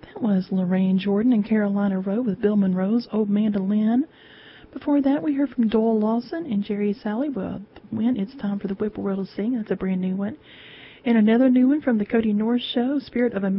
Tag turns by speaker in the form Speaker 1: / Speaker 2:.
Speaker 1: That was Lorraine Jordan and Carolina Rowe with Bill Monroe's Old Mandolin. Before that, we heard from Doyle Lawson and Jerry Salley with When It's Time for the Whippoorwill to Sing. That's a brand new one. And another new one from the Cody North Show, Spirit of